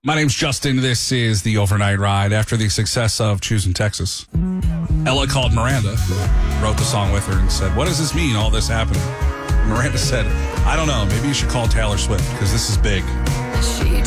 My name's Justin. This is the Overnight Ride. After the success of Choosing Texas, Ella called Miranda, wrote the song with her, and said, "What does this mean, all this happening?" Miranda said, "I don't know. Maybe you should call Taylor Swift because this is big." She